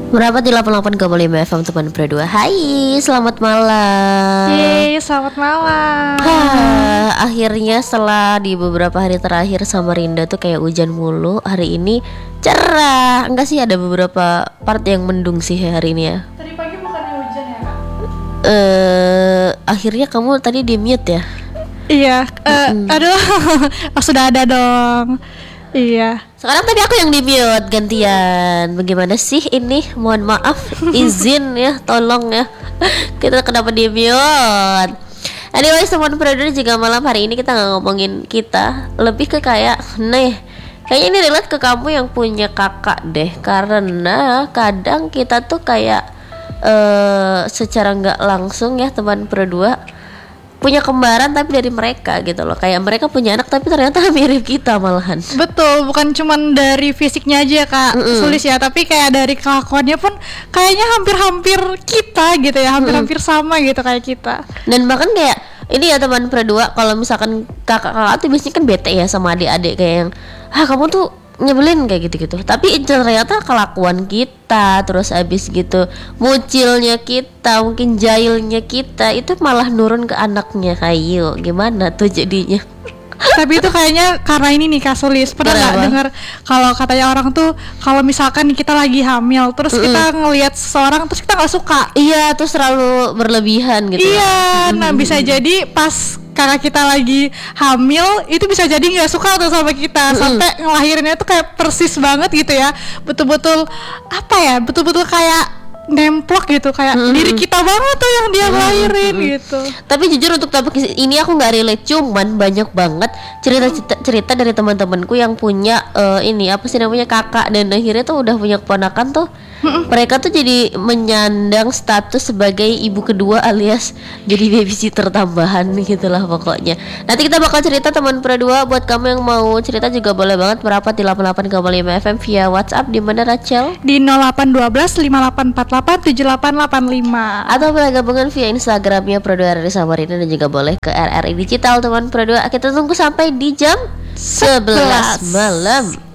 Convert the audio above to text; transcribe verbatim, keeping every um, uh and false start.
Berapa di delapan puluh delapan koma lima F M teman berdua. Hai, selamat malam. Yeay, selamat malam. Hah, akhirnya setelah di beberapa hari terakhir Samarinda tuh kayak hujan mulu, hari ini cerah. Enggak sih, ada beberapa part yang mendung sih hari ini ya. Tadi pagi bukannya hujan ya, Kak? Eh, akhirnya kamu tadi di mute ya? Iya, uh, aduh, oh, sudah ada dong. Iya. Sekarang tadi aku yang di mute gantian. Bagaimana sih ini? Mohon maaf, izin ya, tolong ya. Kita kenapa di mute? Anyway, teman produser juga malam hari ini kita nggak ngomongin kita, lebih ke kayak nih. Kayaknya ini relate ke kamu yang punya kakak deh, karena kadang kita tuh kayak uh, secara nggak langsung ya teman berdua punya kembaran tapi dari mereka gitu loh. Kayak mereka punya anak tapi ternyata mirip kita malahan. Betul, bukan cuman dari fisiknya aja Kak Mm-mm. Sulis ya, tapi kayak dari kelakuannya pun kayaknya hampir-hampir kita gitu ya, hampir-hampir sama gitu kayak kita. Dan bahkan kayak ini ya teman berdua, kalau misalkan kakak-kakak tuh biasanya kan bete ya sama adik-adik kayak yang ah kamu tuh nyebelin kayak gitu-gitu. Tapi ternyata kelakuan kita, terus abis gitu mucilnya kita, mungkin jahilnya kita itu malah nurun ke anaknya. Ayo, gimana tuh jadinya? Tapi itu kayaknya karena ini nih Kak Sulis. Pernah nggak dengar kalau katanya orang tuh kalau misalkan kita lagi hamil terus Mm-mm. kita ngelihat seseorang terus kita nggak suka. Iya, terus terlalu berlebihan gitu. Iya, nah bisa jadi pas kakak kita lagi hamil itu bisa jadi nggak suka tuh sama kita mm-hmm. sampai ngelahirinnya tuh kayak persis banget gitu ya, betul-betul apa ya, betul-betul kayak nemplok gitu kayak mm-hmm. diri kita banget tuh yang dia ngelahirin mm-hmm. gitu. Tapi jujur untuk topik ini aku nggak relate, cuman banyak banget cerita-cerita dari teman-temanku yang punya uh, ini apa sih namanya kakak dan akhirnya tuh udah punya keponakan tuh. Mm-mm. Mereka tuh jadi menyandang status sebagai ibu kedua alias jadi babysitter tambahan gitulah pokoknya. Nanti kita bakal cerita teman berdua. Buat kamu yang mau cerita juga boleh banget merapat di delapan puluh delapan koma lima F M via WhatsApp. Di mana Rachel? Di nol delapan satu dua lima delapan empat delapan tujuh delapan delapan lima. Atau boleh gabungan via Instagramnya Produa dari Samarinda, dan juga boleh ke R R I Digital teman berdua. Kita tunggu sampai di jam sebelas malam.